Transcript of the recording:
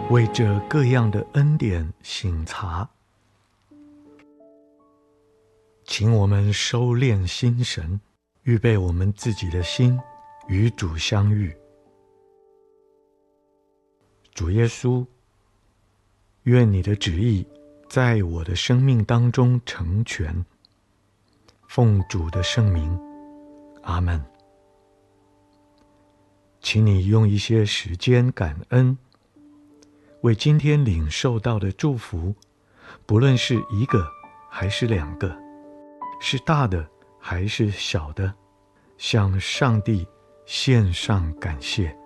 为这各样的恩典省察，请我们收敛心神，预备我们自己的心与主相遇。主耶稣，愿你的旨意在我的生命当中成全。奉主的圣名，阿们。请你用一些时间感恩，为今天领受到的祝福，不论是一个还是两个，是大的还是小的，向上帝献上感谢。